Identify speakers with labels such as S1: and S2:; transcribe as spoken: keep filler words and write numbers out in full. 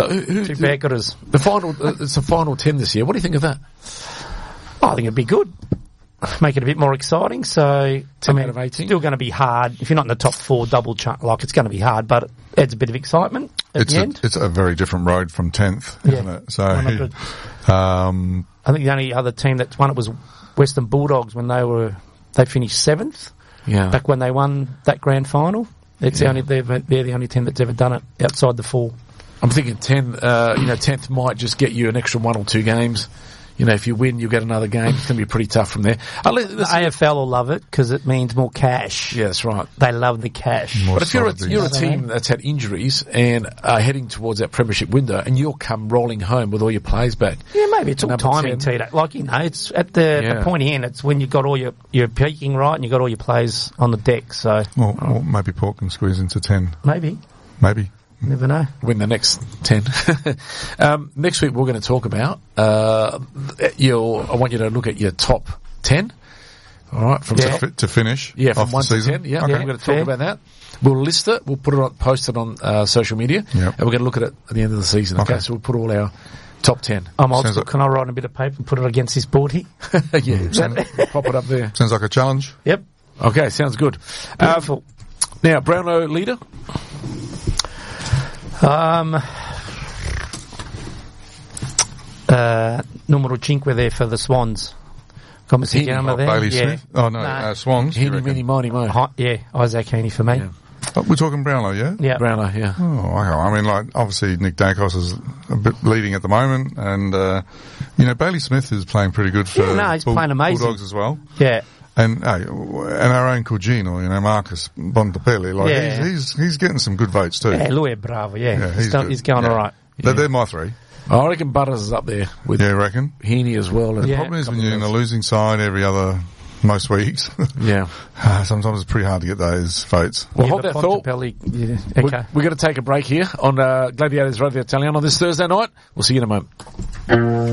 S1: So who, who,
S2: Two Becketters.
S1: The final, uh, it's the final ten this year. What do you think of that?
S2: Oh, I think it'd be good. Make it a bit more exciting. So,
S1: ten
S2: I mean,
S1: out of eighteen.
S2: Still going to be hard. If you're not in the top four, double chunk, like, it's going to be hard, but it adds a bit of excitement at
S3: it's
S2: the
S3: a,
S2: end.
S3: It's a very different road from tenth,
S2: Yeah,
S3: isn't it? So,
S2: one hundred.
S3: um,
S2: I think the only other team that's won it was Western Bulldogs when they were, they finished seventh.
S1: Yeah.
S2: Back when they won that grand final. It's
S1: Yeah.
S2: the only, they're, they're the only team that's ever done it outside the four.
S1: I'm thinking ten, uh, you know, tenth might just get you an extra one or two games. You know, if you win, you'll get another game. It's going to be pretty tough from there. Uh, let,
S2: The A F L will love it because it means more cash.
S1: yeah, that's right.
S2: They love the cash.
S3: More
S1: But if you're a,
S3: solid
S1: you're a
S2: things.
S1: team that's had injuries and are heading towards that premiership window and you'll come rolling home with all your players back.
S2: Yeah, maybe it's all
S1: Number
S2: timing,
S1: ten.
S2: Tito. Like, you know, it's at the,
S1: Yeah.
S2: the pointy end, it's when you've got all your, you're peaking right and you've got all your players on the deck. So
S3: or, or maybe Port can squeeze into ten.
S2: maybe.
S3: Maybe.
S2: Never know.
S1: Win the next ten. um, next week we're going to talk about, uh, your, I want you to look at your top ten. All right. From
S2: Yeah.
S1: top,
S3: To, fi- to finish.
S1: yeah,
S3: off
S1: from
S3: the
S1: one to
S3: season.
S1: ten. Yeah,
S3: Okay.
S1: we're going to talk
S2: Fair.
S1: about that. We'll list it. We'll put it on, post it on, uh, social media.
S3: Yep.
S1: And we're going to look at it at the end of the season. Okay.
S3: Okay.
S1: So we'll put all our top ten.
S2: I'm old
S3: Sounds
S2: school.
S3: like-
S2: Can I write on a bit of paper and put it against this board here?
S1: yeah. Pop it up there.
S3: Sounds like a challenge.
S2: Yep.
S1: Okay. Sounds good. Um,
S2: Beautiful.
S1: now, Brownlow leader.
S2: Um, uh, numero cinque there for the Swans. Come si
S1: Heaney,
S2: chiama
S3: Oh,
S2: there?
S3: Bailey
S2: yeah.
S3: Smith. Oh, no,
S2: Nah.
S3: uh, Swans. you
S1: Heaney,
S3: reckon?
S1: Meany, Miny, Mo.
S2: Hi- yeah, Isaac Heaney for me.
S1: Yeah.
S3: Oh, we're talking Brownlow, yeah?
S2: Yeah.
S1: Brownlow, yeah.
S3: Oh, okay. I mean, like, obviously Nick Dacos is a bit leading at the moment, and, uh, you know, Bailey Smith is playing pretty good for
S2: Yeah, no, he's playing amazing.
S3: Bulldogs as well.
S2: Yeah.
S3: And, hey, and our own Cugino, you know, Marcus Bontempelli, like,
S2: Yeah.
S3: he's, he's, he's getting some good votes too.
S2: Yeah, Louis Bravo, yeah.
S3: Yeah,
S2: he's,
S3: he's
S2: done,
S3: good.
S2: he's going
S3: Yeah.
S2: all right.
S3: They're, they're my three.
S1: I reckon Butters is up there with
S3: Yeah, you reckon?
S1: Heaney as well. And
S3: The
S2: Yeah.
S3: problem is when you're in the losing side every other, most weeks,
S1: Yeah.
S3: uh, sometimes it's pretty hard to get those votes.
S1: Well,
S2: yeah,
S1: hold
S2: but
S1: that thought.
S2: Bontempelli, yeah,
S1: We're,
S2: okay.
S1: we're going to take a break here on uh, Gladiators Radio Italiano on this Thursday night. We'll see you in a moment.